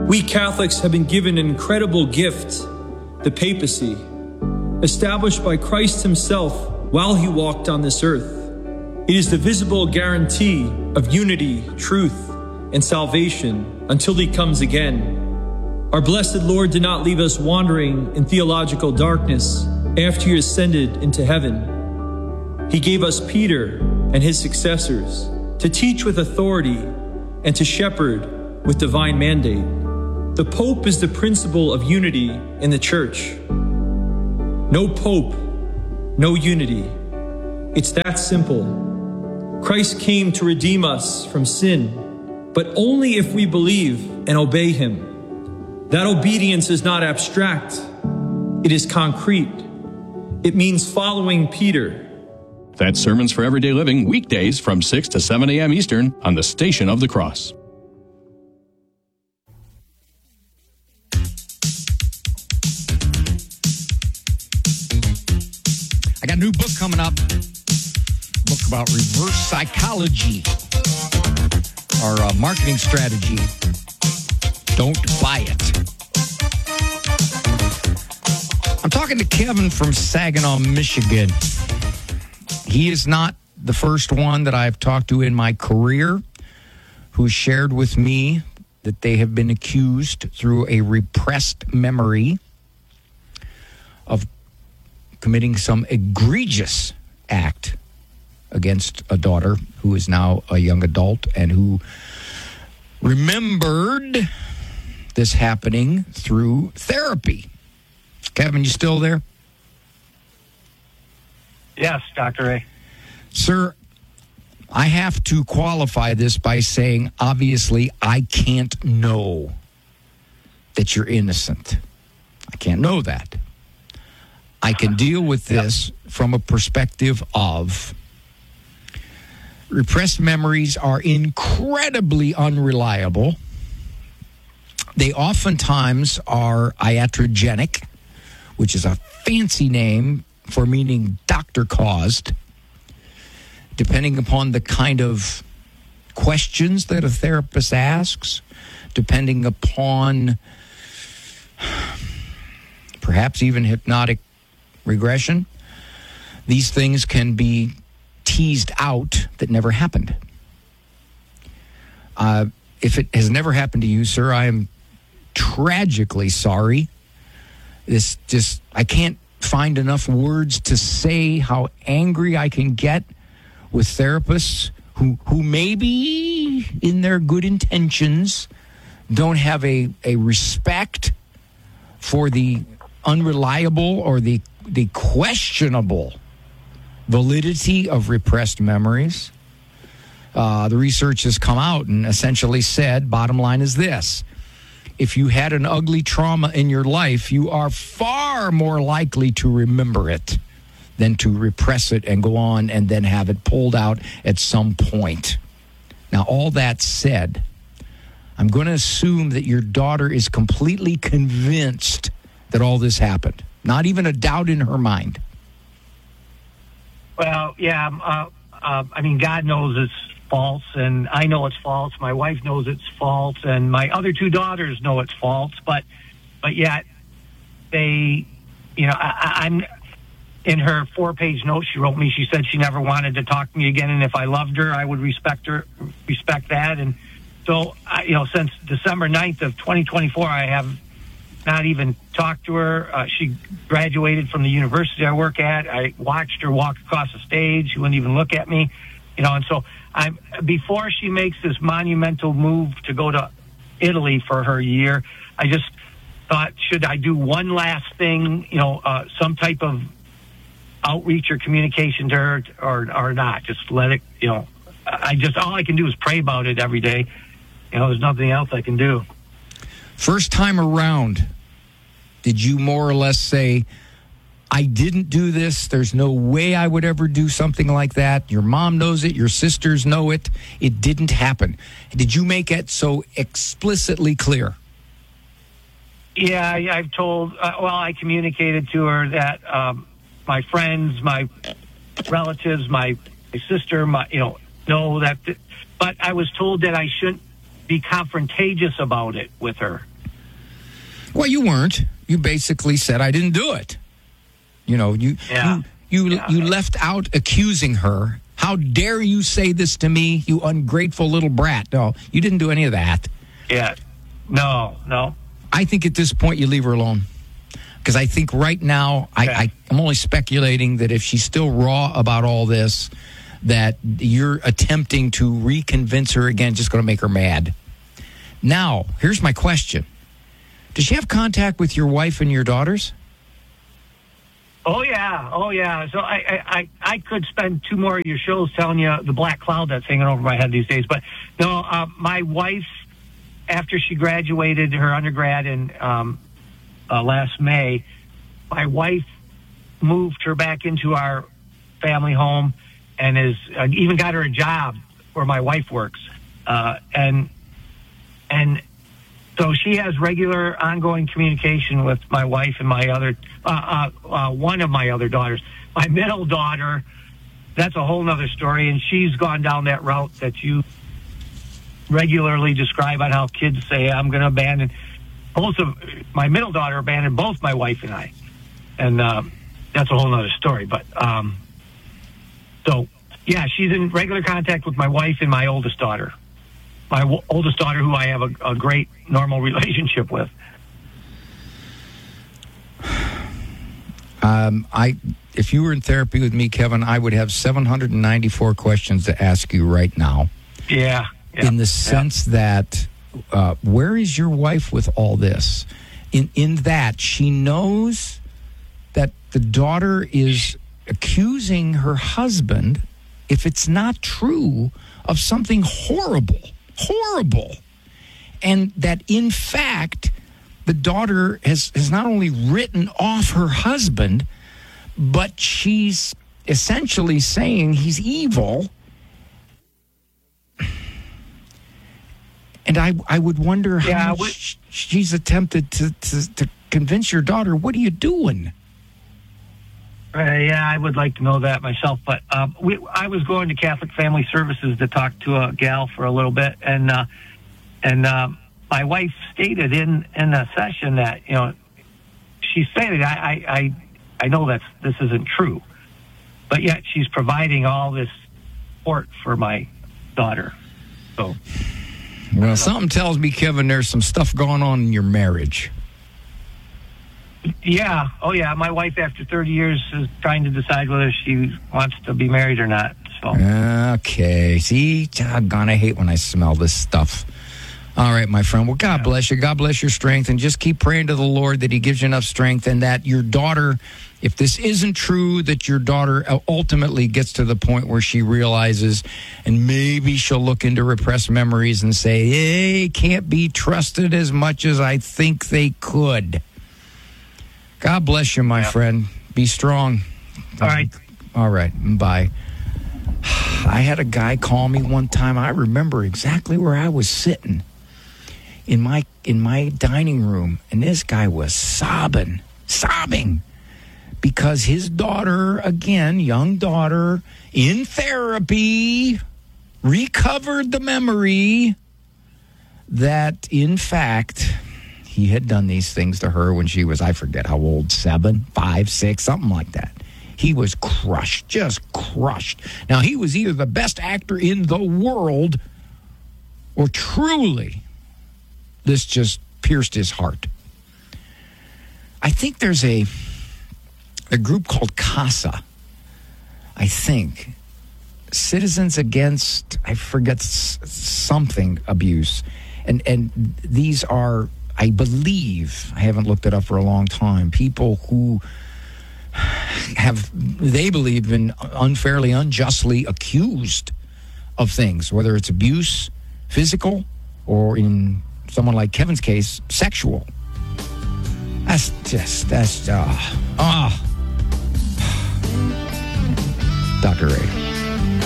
We Catholics have been given an incredible gift, the papacy, established by Christ himself while he walked on this earth. It is the visible guarantee of unity, truth, and salvation until he comes again. Our blessed Lord did not leave us wandering in theological darkness after he ascended into heaven. He gave us Peter and his successors to teach with authority and to shepherd with divine mandate. The Pope is the principle of unity in the Church. No Pope, no unity. It's that simple. Christ came to redeem us from sin, but only if we believe and obey him. That obedience is not abstract. It is concrete. It means following Peter. That's Sermons for Everyday Living, weekdays from 6 to 7 a.m. Eastern on the Station of the Cross. I got a new book coming up. Book about reverse psychology. Our marketing strategy. Don't buy it. I'm talking to Kevin from Saginaw, Michigan. He is not the first one that I've talked to in my career who shared with me that they have been accused through a repressed memory of committing some egregious act against a daughter who is now a young adult and who remembered this happening through therapy. Kevin, you still there? Yes, Dr. A. Sir, I have to qualify this by saying, obviously, I can't know that you're innocent. I can't know that. I can deal with this from a perspective of repressed memories are incredibly unreliable. They oftentimes are iatrogenic, which is a fancy name for meaning doctor-caused, depending upon the kind of questions that a therapist asks, depending upon perhaps even hypnotic regression. These things can be teased out that never happened. If it has never happened to you, sir, I am tragically sorry. I can't find enough words to say how angry I can get with therapists who maybe in their good intentions don't have a respect for the unreliable or the questionable validity of repressed memories. The research has come out and essentially said, bottom line is this: if you had an ugly trauma in your life, you are far more likely to remember it than to repress it and go on and then have it pulled out at some point. Now, all that said, I'm going to assume that your daughter is completely convinced that all this happened. Not even a doubt in her mind. Well, yeah. I mean, God knows it's false, and I know it's false. My wife knows it's false, and my other two daughters know it's false. But yet, they, I'm in her 4-page note she wrote me. She said she never wanted to talk to me again, and if I loved her, I would respect that. And so, since December 9th of 2024, I have not even talked to her. She graduated from the university I work at. I watched her walk across the stage. She wouldn't even look at me, and so before she makes this monumental move to go to Italy for her year, I just thought, should I do one last thing, some type of outreach or communication to her or not? Just let it, all I can do is pray about it every day. There's nothing else I can do. First time around, did you more or less say, I didn't do this, there's no way I would ever do something like that, your mom knows it, your sisters know it, it didn't happen? Did you make it so explicitly clear? Yeah, I've told, I communicated to her that my friends, my relatives, my sister, know that, but I was told that I shouldn't be confrontagious about it with her. Well, you weren't. You basically said I didn't do it. You know, you left out accusing her. How dare you say this to me, you ungrateful little brat? No, you didn't do any of that. Yeah. No. I think at this point you leave her alone. Because I think right now, I'm only speculating that if she's still raw about all this, that you're attempting to reconvince her again, just going to make her mad. Now, here's my question. Does she have contact with your wife and your daughters? Oh, yeah. So I could spend 2 more of your shows telling you the black cloud that's hanging over my head these days. But no, my wife, after she graduated her undergrad in last May, my wife moved her back into our family home and is even got her a job where my wife works. And so she has regular ongoing communication with my wife and my other, one of my other daughters. My middle daughter, that's a whole nother story, and she's gone down that route that you regularly describe on how kids say, I'm going to abandon. My middle daughter abandoned both my wife and I. And that's a whole nother story. But so, yeah, she's in regular contact with my wife and my oldest daughter. My oldest daughter, who I have a great normal relationship with. If you were in therapy with me, Kevin, I would have 794 questions to ask you right now. Yeah. In the sense that, where is your wife with all this? In that she knows that the daughter is accusing her husband, if it's not true, of something horrible. And that, in fact, the daughter has not only written off her husband, but she's essentially saying he's evil. And I would wonder how she's attempted to convince your daughter. What are you doing? Yeah, I would like to know that myself. But I was going to Catholic Family Services to talk to a gal for a little bit, and my wife stated in a session that, you know, she stated, I know this isn't true, but yet she's providing all this support for my daughter. So, well, something tells me, Kevin, there's some stuff going on in your marriage. Yeah. Oh, yeah. My wife, after 30 years, is trying to decide whether she wants to be married or not. So. Okay. See, doggone, I hate when I smell this stuff. All right, my friend. Well, God bless you. God bless your strength. And just keep praying to the Lord that he gives you enough strength, and that your daughter, if this isn't true, that your daughter ultimately gets to the point where she realizes, and maybe she'll look into repressed memories and say, hey, can't be trusted as much as I think they could. God bless you, my friend. Be strong. All right. All right. Bye. I had a guy call me one time. I remember exactly where I was sitting in my dining room, and this guy was sobbing because his daughter, again, young daughter, in therapy, recovered the memory that, in fact, he had done these things to her when she was, I forget how old, 7, 5, 6, something like that. He was crushed, just crushed. Now, he was either the best actor in the world, or truly, this just pierced his heart. I think there's a group called CASA, I think. Citizens Against, I forget, something abuse. And these are, I believe, I haven't looked it up for a long time, people who have, they believe, been unfairly, unjustly accused of things, whether it's abuse, physical, or in someone like Kevin's case, sexual. That's Dr. Ray.